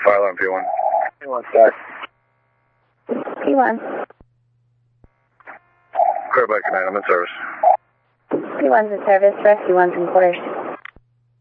file on P1. P1 start. P1. Clear by command, I'm in service. P1's in service, rescue 1's in quarters.